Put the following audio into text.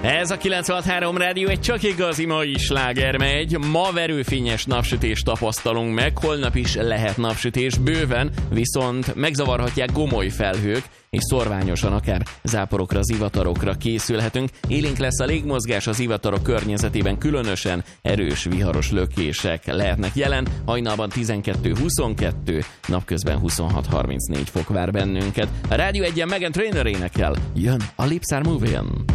Ez a 96.3 Rádió egy csak igazi mai sláger megy. Ma verőfényes napsütést tapasztalunk meg, holnap is lehet napsütés bőven, viszont megzavarhatják gomoly felhők, és szorványosan akár záporokra, zivatarokra készülhetünk. Élénk lesz a légmozgás, az zivatarok környezetében különösen erős viharos lökések lehetnek jelen. Hajnalban 12-22, napközben 26-34 fok vár bennünket. A Rádió 1-en Meghan Trainor énekel. Jön a Lips Are Moving.